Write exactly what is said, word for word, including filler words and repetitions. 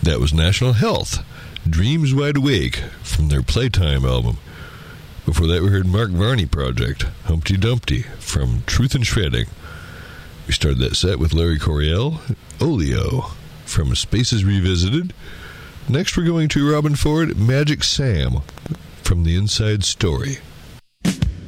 That was National Health, Dreams Wide Awake, from their Playtime album. Before that, we heard Mark Varney Project, Humpty Dumpty, from Truth and Shredding. We started that set with Larry Coryell, Oleo, from Spaces Revisited. Next, we're going to Robin Ford, Magic Sam, from The Inside Story.